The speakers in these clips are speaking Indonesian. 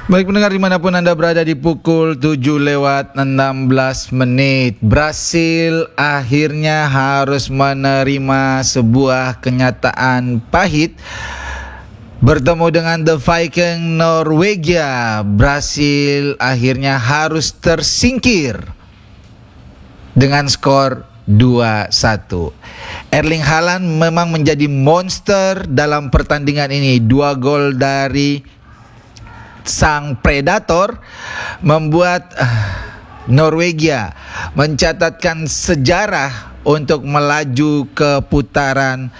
Baik pendengar dimanapun Anda berada, di pukul 7:16 menit Brasil akhirnya harus menerima sebuah kenyataan pahit. Bertemu dengan The Viking Norwegia, Brasil akhirnya harus tersingkir dengan skor 2-1. Erling Haaland memang menjadi monster dalam pertandingan ini. 2 gol dari sang predator membuat Norwegia mencatatkan sejarah untuk melaju ke putaran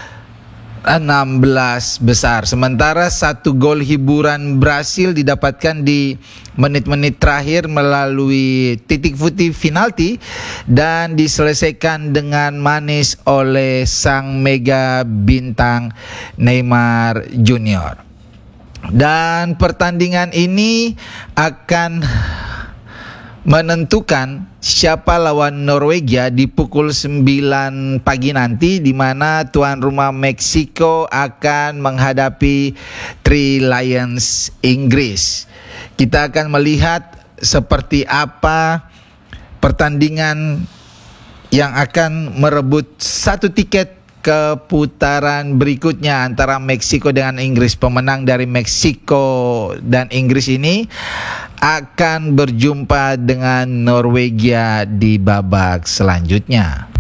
16 besar. Sementara 1 gol hiburan Brasil didapatkan di menit-menit terakhir melalui titik putih penalti dan diselesaikan dengan manis oleh sang mega bintang Neymar Junior. Dan pertandingan ini akan menentukan siapa lawan Norwegia di pukul 9 pagi nanti, di mana tuan rumah Meksiko akan menghadapi Three Lions Inggris. Kita akan melihat seperti apa pertandingan yang akan merebut 1 tiket ke putaran berikutnya antara Meksiko dengan Inggris. Pemenang dari Meksiko dan Inggris ini akan berjumpa dengan Norwegia di babak selanjutnya.